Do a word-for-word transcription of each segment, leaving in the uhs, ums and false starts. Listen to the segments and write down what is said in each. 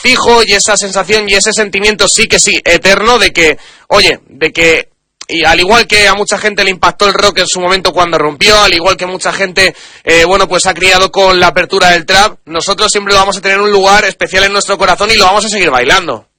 fijo y esa sensación y ese sentimiento sí que sí, eterno de que, oye, de que, y al igual que a mucha gente le impactó el rock en su momento cuando rompió, al igual que mucha gente, eh, bueno, pues ha criado con la apertura del trap, nosotros siempre vamos a tener un lugar especial en nuestro corazón y lo vamos a seguir bailando.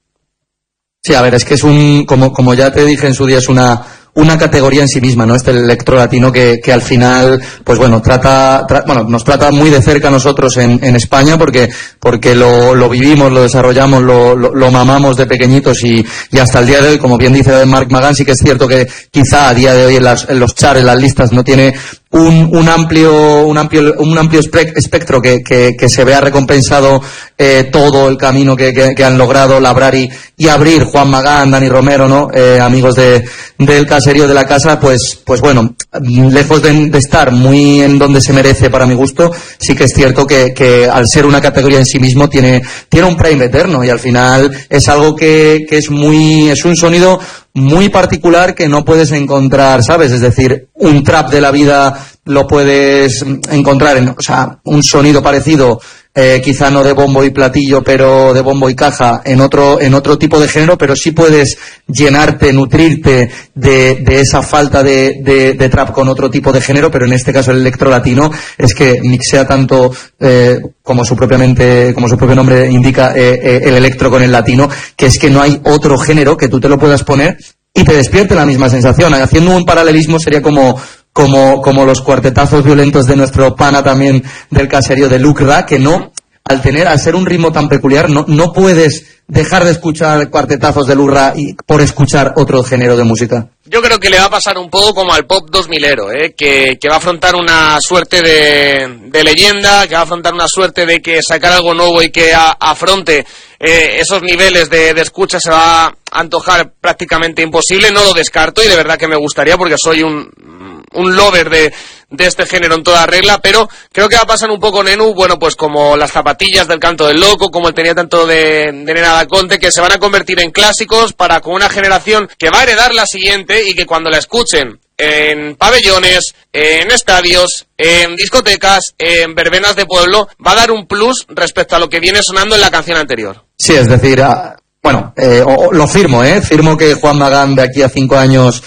Sí, a ver, es que es un, como, como ya te dije en su día, es una, una categoría en sí misma, ¿no? Este electro latino que, que al final, pues bueno, trata, tra, bueno, nos trata muy de cerca a nosotros en, en España porque, porque lo, lo vivimos, lo desarrollamos, lo, lo, lo mamamos de pequeñitos y, y hasta el día de hoy, como bien dice Mark Magan, sí que es cierto que quizá a día de hoy en, las, en los charts, en las listas, no tiene un, un amplio, un amplio, un amplio espectro que, que, que se vea recompensado eh, todo el camino que, que, que han logrado labrar y, y abrir Juan Magán, Dani Romero, ¿no? Eh, amigos de, del caserío de la casa, pues, pues bueno, lejos de, de estar muy en donde se merece para mi gusto, sí que es cierto que, que al ser una categoría en sí mismo tiene, tiene un premio eterno y al final es algo que, que es muy, es un sonido muy particular que no puedes encontrar, ¿sabes? Es decir, un trap de la vida lo puedes encontrar en, o sea, un sonido parecido, eh, quizá no de bombo y platillo, pero de bombo y caja en otro, en otro tipo de género, pero sí puedes llenarte, nutrirte de, de esa falta de, de, de trap con otro tipo de género, pero en este caso el electro latino es que mixea tanto, eh, como su propiamente, como su propio nombre indica, eh, eh, el electro con el latino, que es que no hay otro género que tú te lo puedas poner y te despierte la misma sensación. Haciendo un paralelismo sería como como como los cuartetazos violentos de nuestro pana también del caserío de Lucra, que no, al tener, al ser un ritmo tan peculiar, no, no puedes dejar de escuchar cuartetazos de Lucra y por escuchar otro género de música. Yo creo que le va a pasar un poco como al pop dos milero, ¿eh? que, que va a afrontar una suerte de, de leyenda, que va a afrontar una suerte de que sacar algo nuevo y que a, afronte eh, esos niveles de, de escucha se va a antojar prácticamente imposible. No lo descarto y de verdad que me gustaría porque soy un, un lover de, de este género en toda regla, pero creo que va a pasar un poco, Nenu, bueno, pues como las zapatillas del Canto del Loco, como el tenía tanto de, de Nena da Conte, que se van a convertir en clásicos para con una generación que va a heredar la siguiente y que cuando la escuchen en pabellones, en estadios, en discotecas, en verbenas de pueblo, va a dar un plus respecto a lo que viene sonando en la canción anterior. Sí, es decir, uh, bueno, eh, o, o, lo firmo, ¿eh? Firmo que Juan Magán de aquí a cinco años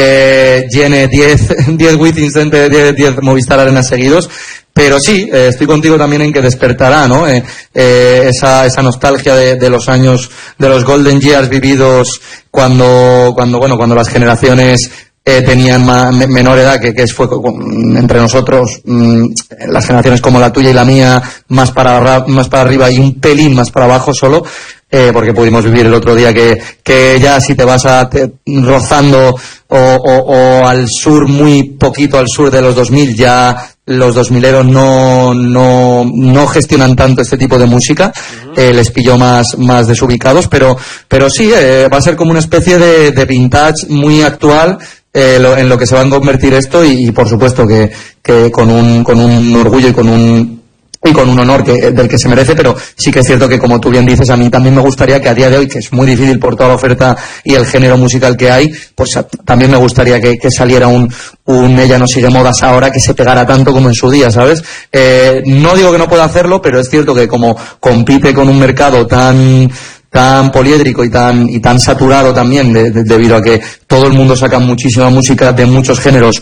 eh, llene diez Within Center, diez Movistar Arenas seguidos. Pero sí, eh, estoy contigo también en que despertará, ¿no? Eh, eh, esa, esa nostalgia de, de los años, de los golden years vividos cuando, cuando, bueno, cuando las generaciones eh, tenían ma, me, menor edad, que, que fue entre nosotros, mmm, las generaciones como la tuya y la mía, más para, más para arriba y un pelín más para abajo solo. Eh, porque pudimos vivir el otro día que, que ya si te vas a te, rozando o, o, o al sur, muy poquito al sur de los dos mil, ya los dos mileros no, no, no gestionan tanto este tipo de música, uh-huh. eh, les pilló más, más desubicados, pero, pero sí, eh, va a ser como una especie de, de vintage muy actual, eh, lo, en lo que se va a convertir esto y, y por supuesto que, que con un, con un orgullo y con un, y con un honor que, del que se merece, pero sí que es cierto que, como tú bien dices, a mí también me gustaría que a día de hoy, que es muy difícil por toda la oferta y el género musical que hay, pues a, también me gustaría que, que saliera un, un Ella no sigue modas ahora que se pegara tanto como en su día, ¿sabes? Eh, no digo que no pueda hacerlo, pero es cierto que como compite con un mercado tan tan poliédrico y tan y tan saturado también de, de, debido a que todo el mundo saca muchísima música de muchos géneros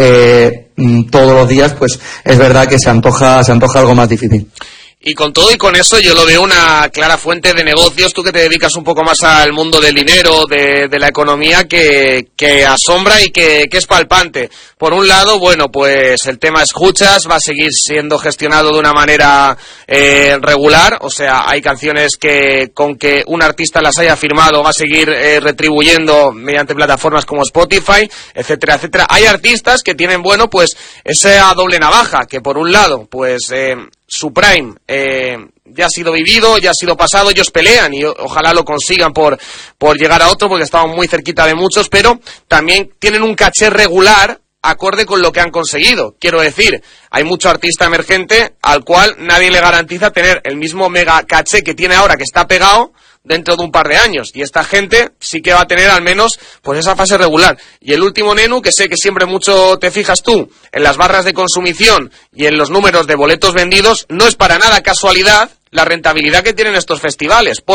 eh, todos los días, pues es verdad que se antoja se antoja algo más difícil. Y con todo y con eso yo lo veo una clara fuente de negocios, tú que te dedicas un poco más al mundo del dinero, de, de la economía, que, que asombra y que, que es palpante. Por un lado, bueno, pues el tema escuchas va a seguir siendo gestionado de una manera eh, regular, o sea, hay canciones que con que un artista las haya firmado va a seguir eh, retribuyendo mediante plataformas como Spotify, etcétera, etcétera. Hay artistas que tienen, bueno, pues esa doble navaja, que por un lado, pues eh, su prime eh, ya ha sido vivido, ya ha sido pasado, ellos pelean y ojalá lo consigan por, por llegar a otro, porque estaban muy cerquita de muchos, pero también tienen un caché regular acorde con lo que han conseguido. Quiero decir, hay mucho artista emergente al cual nadie le garantiza tener el mismo mega caché que tiene ahora, que está pegado, dentro de un par de años, y esta gente sí que va a tener al menos pues esa fase regular. Y el último, Nenu, que sé que siempre mucho te fijas tú en las barras de consumición y en los números de boletos vendidos, no es para nada casualidad la rentabilidad que tienen estos festivales.